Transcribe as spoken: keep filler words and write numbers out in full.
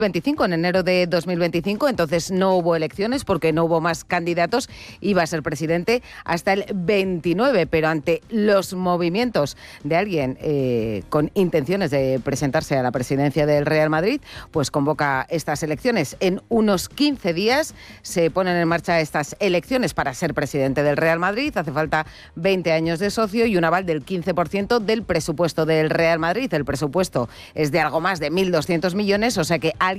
veinticinco, en enero de dos mil veinticinco, entonces no hubo elecciones porque no hubo más candidatos, iba a ser presidente hasta el veintinueve, pero ante los movimientos de alguien eh, con intenciones de presentarse a la presidencia del Real Madrid, pues convoca estas elecciones. En unos quince días se ponen en marcha estas elecciones para ser presidente del Real Madrid. Hace falta veinte años de socio y un aval del quince por ciento del presupuesto del Real Madrid. El presupuesto es de algo más de mil doscientos millones, o sea que alguien